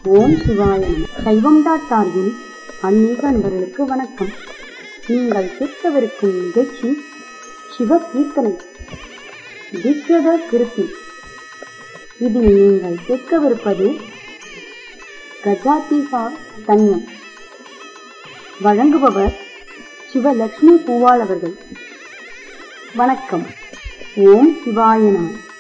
ஓம் சிவாய சைவம் டாட்டார்வின் ஆன்மீக அன்பர்களுக்கு வணக்கம். நீங்கள் கேட்கவிருக்கும் நிகழ்ச்சி சிவ கீர்த்தனை திவ்யத கிருத்தி. இதில் நீங்கள் கேட்கவிருப்பது கஜாதீசா தன்யம். வழங்குபவர் சிவலட்சுமி பூவால் அவர்கள். வணக்கம். ஓம் சிவாய நமः.